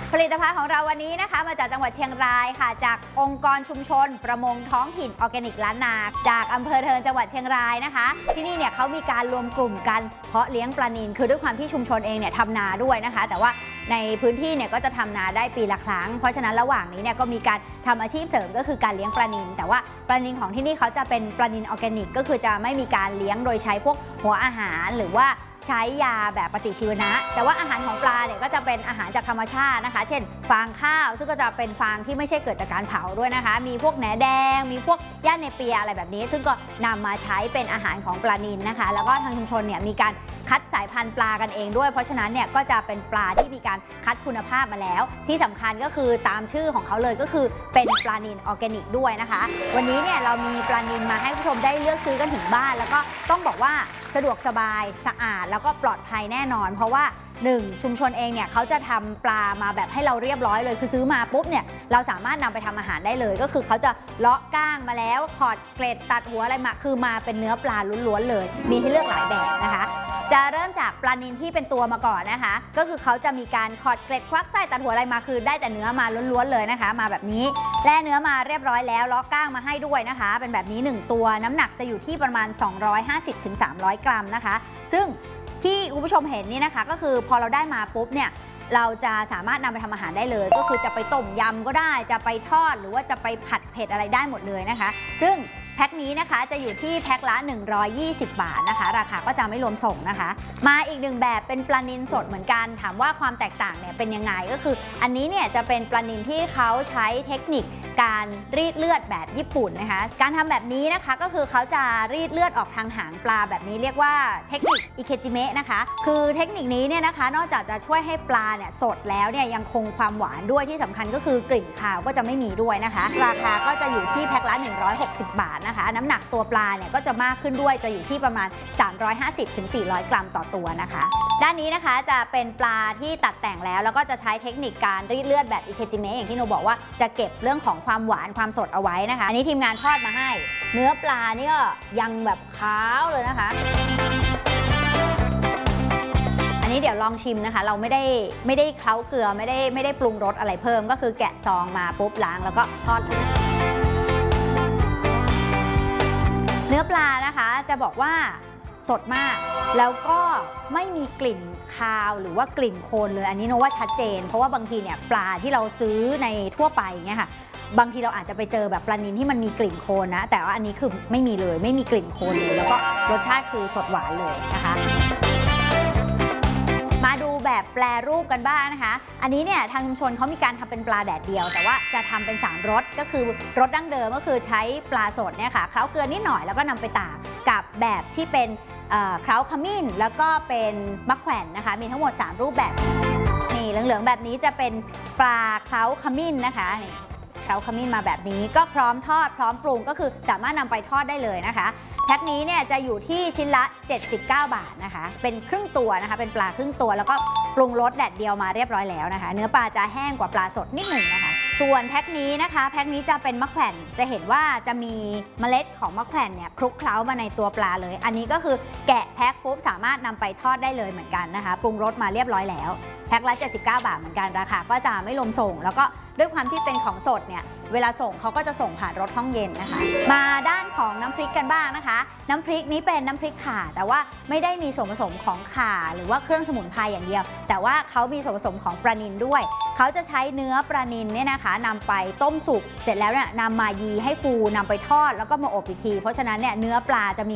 ผลิตภัณฑ์ของเราวันนี้นะคะมาจากจังหวัดเชียงรายค่ะจากองค์กรชุมชนประมงท้องถิ่นออร์แกนิกล้านนาจากอำเภอเทิงจังหวัดเชียงรายนะคะที่นี่เนี่ยเขามีการรวมกลุ่มกันเพาะเลี้ยงปลานิลคือด้วยความที่ชุมชนเองเนี่ยทำนาด้วยนะคะแต่ว่าในพื้นที่เนี่ยก็จะทำนาได้ปีละครั้งเพราะฉะนั้นระหว่างนี้เนี่ยก็มีการทำอาชีพเสริมก็คือการเลี้ยงปลานิลแต่ว่าปลานิลของที่นี่เขาจะเป็นปลานิลออร์แกนิกก็คือจะไม่มีการเลี้ยงโดยใช้พวกหัวอาหารหรือว่าใช้ยาแบบปฏิชีวนะแต่ว่าอาหารของปลาเนี่ยก็จะเป็นอาหารจากธรรมชาตินะคะเช่นฟางข้าวซึ่งก็จะเป็นฟางที่ไม่ใช่เกิดจากการเผาด้วยนะคะมีพวกแหนแดงมีพวกหญ้าเนเปียอะไรแบบนี้ซึ่งก็นำมาใช้เป็นอาหารของปลานิลนะคะแล้วก็ทางชุมชนเนี่ยมีการคัดสายพันธุ์ปลากันเองด้วยเพราะฉะนั้นเนี่ยก็จะเป็นปลาที่มีการคัดคุณภาพมาแล้วที่สำคัญก็คือตามชื่อของเขาเลยก็คือเป็นปลานิลออร์แกนิกด้วยนะคะวันนี้เนี่ยเรามีปลานิลมาให้ผู้ชมได้เลือกซื้อกันถึงบ้านแล้วก็ต้องบอกว่าสะดวกสบายสะอาดแล้วก็ปลอดภัยแน่นอนเพราะว่า1ชุมชนเองเนี่ยเขาจะทำปลามาแบบให้เราเรียบร้อยเลยคือซื้อมาปุ๊บเนี่ยเราสามารถนำไปทำอาหารได้เลยก็คือเขาจะเลาะก้างมาแล้วขอดเกล็ดตัดหัวอะไรมาคือมาเป็นเนื้อปลาล้วนๆเลยมีให้เลือกหลายแบบนะคะจะเริ่มจากปลานิลที่เป็นตัวมาก่อนนะคะก็คือเขาจะมีการขอดเกล็ดควักไส้ตัดหัวอะไรมาคือได้แต่เนื้อมาล้วนๆเลยนะคะมาแบบนี้แล่เนื้อมาเรียบร้อยแล้วเลาะก้างมาให้ด้วยนะคะเป็นแบบนี้1ตัวน้ำหนักจะอยู่ที่ประมาณ250-300 กรัมนะคะซึ่งที่คุณผู้ชมเห็นนี่นะคะก็คือพอเราได้มาปุ๊บเนี่ยเราจะสามารถนำไปทำอาหารได้เลยก็คือจะไปต้มยำก็ได้จะไปทอดหรือว่าจะไปผัดเผ็ดอะไรได้หมดเลยนะคะซึ่งแพ็คนี้นะคะจะอยู่ที่แพ็คละ120 บาทนะคะราคาก็จะไม่รวมส่งนะคะมาอีกหนึ่งแบบเป็นปลานิลสดเหมือนกันถามว่าความแตกต่างเนี่ยเป็นยังไงก็คืออันนี้เนี่ยจะเป็นปลานิลที่เขาใช้เทคนิคการรีดเลือดแบบญี่ปุ่นนะคะการทำแบบนี้นะคะก็คือเขาจะรีดเลือดออกทางหางปลาแบบนี้เรียกว่าเทคนิคอิเคจิเมะนะคะคือเทคนิคนี้เนี่ยนะคะนอกจากจะช่วยให้ปลาเนี่ยสดแล้วเนี่ยยังคงความหวานด้วยที่สำคัญก็คือกลิ่นคาวก็จะไม่มีด้วยนะคะราคาก็จะอยู่ที่แพ็คละ160 บาทนะคะน้ำหนักตัวปลาเนี่ยก็จะมากขึ้นด้วยจะอยู่ที่ประมาณ350-400 กรัมต่อตัวนะคะด้านนี้นะคะจะเป็นปลาที่ตัดแต่งแล้วก็จะใช้เทคนิคการรีดเลือดแบบอิเคจิเมะอย่างที่โนบอกว่าจะเก็บเรื่องของความหวานความสดเอาไว้นะคะอันนี้ทีมงานทอดมาให้เนื้อปลานี่ก็ยังแบบขาวเลยนะคะอันนี้เดี๋ยวลองชิมนะคะเราไม่ได้เคล้าเกลือไม่ได้ปรุงรสอะไรเพิ่มก็คือแกะซองมาปุ๊บล้างแล้วก็ทอดเนื้อปลานะคะจะบอกว่าสดมากแล้วก็ไม่มีกลิ่นคาวหรือว่ากลิ่นโคลนเลยอันนี้โนว่าชัดเจนเพราะว่าบางทีเนี่ยปลาที่เราซื้อในทั่วไปเนี่ยค่ะบางทีเราอาจจะไปเจอแบบปลานิลที่มันมีกลิ่นโคลนนะแต่ว่าอันนี้คือไม่มีเลยไม่มีกลิ่นโคลนเลยแล้วก็รสชาติคือสดหวานเลยนะคะมาดูแบบแปรรูปกันบ้างนะคะอันนี้เนี่ยทางชุมชนเขามีการทำเป็นปลาแดดเดียวแต่ว่าจะทำเป็น3รสก็คือรสดั้งเดิมก็คือใช้ปลาสดเนี่ยค่ะเคล้าเกลือนิดหน่อยแล้วก็นำไปตากกับแบบที่เป็นเคล้าขมิ้นแล้วก็เป็นมะแขวนนะคะมีทั้งหมด3รูปแบบนี่เหลืองๆแบบนี้จะเป็นปลาเคล้าขมิ้นนะคะนี่เคล้าขมิ้นมาแบบนี้ก็พร้อมทอดพร้อมปรุงก็คือสามารถนำไปทอดได้เลยนะคะแพ็คนี้เนี่ยจะอยู่ที่ชิ้นละ79 บาทนะคะเป็นครึ่งตัวนะคะเป็นปลาครึ่งตัวแล้วก็ปรุงรสแดดเดียวมาเรียบร้อยแล้วนะคะเนื้อปลาจะแห้งกว่าปลาสดนิดหนึ่งนะคะส่วนแพ็คนี้นะคะแพ็คนี้จะเป็นมะแขวนจะเห็นว่าจะมีเมล็ดของมะแขวนเนี่ยคลุกเคล้ามาในตัวปลาเลยอันนี้ก็คือแกะแพ็คปุ๊บสามารถนำไปทอดได้เลยเหมือนกันนะคะปรุงรสมาเรียบร้อยแล้วแพ็คละ79 บาทเหมือนกันราคาก็จะไม่รวมส่งแล้วก็ด้วยความที่เป็นของสดเนี่ยเวลาส่งเขาก็จะส่งผ่านรถห้องเย็นนะคะมาด้านของน้ำพริกกันบ้างนะคะน้ำพริกนี้เป็นน้ำพริกข่าแต่ว่าไม่ได้มีส่วนผสมของข่าหรือว่าเครื่องสมุนไพรอย่างเดียวแต่ว่าเขามีส่วนผสมของปลานิลด้วยเขาจะใช้เนื้อปลานิลเนี่ยนะคะนำไปต้มสุกเสร็จแล้วเนี่ยนำมายีให้ฟูนำไปทอดแล้วก็มาอบอีกทีเพราะฉะนั้นเนี่ยเนื้อปลาจะมี